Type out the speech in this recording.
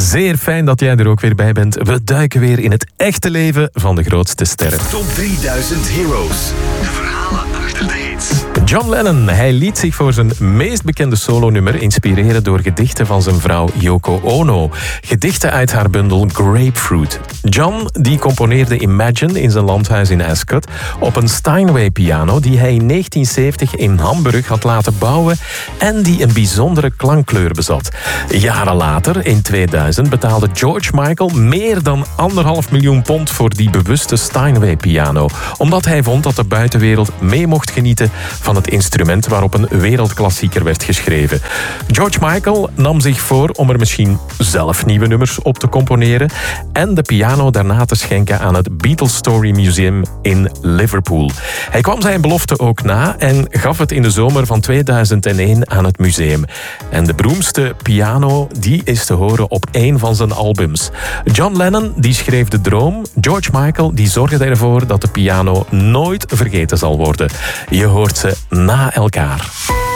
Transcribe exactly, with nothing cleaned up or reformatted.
Zeer fijn dat jij er ook weer bij bent. We duiken weer in het echte leven van de grootste sterren. Top drieduizend Heroes. De verhalen achter de hits. John Lennon, hij liet zich voor zijn meest bekende solonummer inspireren door gedichten van zijn vrouw Yoko Ono. Gedichten uit haar bundel Grapefruit. John die componeerde Imagine in zijn landhuis in Ascot op een Steinway piano die hij in negentien zeventig in Hamburg had laten bouwen en die een bijzondere klankkleur bezat. Jaren later, in tweeduizend, betaalde George Michael meer dan anderhalf miljoen pond voor die bewuste Steinway piano, omdat hij vond dat de buitenwereld mee mocht genieten van het instrument waarop een wereldklassieker werd geschreven. George Michael nam zich voor om er misschien zelf nieuwe nummers op te componeren en de piano daarna te schenken aan het Beatles Story Museum in Liverpool. Hij kwam zijn belofte ook na en gaf het in de zomer van tweeduizend één aan het museum. En de beroemdste piano die is te horen op één van zijn albums. John Lennon die schreef de droom, George Michael die zorgde ervoor dat de piano nooit vergeten zal worden. Je hoort ze na elkaar.